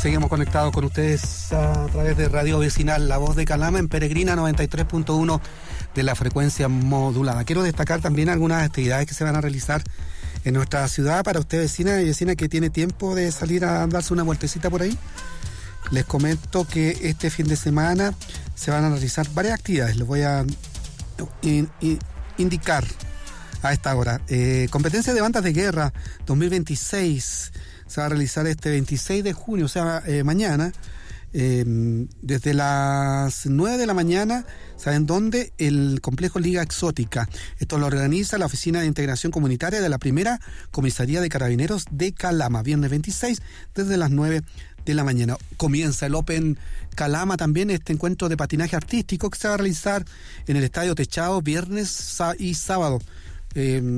seguimos conectados con ustedes a través de Radio Vecinal, La Voz de Calama, en Peregrina 93.1 de la frecuencia modulada. Quiero destacar también algunas actividades que se van a realizar en nuestra ciudad para usted, vecina y vecina, que tiene tiempo de salir a darse una vueltecita por ahí. Les comento que este fin de semana se van a realizar varias actividades. Les voy a indicar a esta hora. Competencia de bandas de guerra 2026 se va a realizar este 26 de junio, o sea, mañana, desde las 9 de la mañana. ¿Saben dónde? El complejo Liga Exótica. Esto lo organiza la Oficina de Integración Comunitaria de la Primera Comisaría de Carabineros de Calama. Viernes 26, desde las 9 de la mañana. Comienza el Open Calama también, este encuentro de patinaje artístico que se va a realizar en el Estadio Techado viernes y sábado.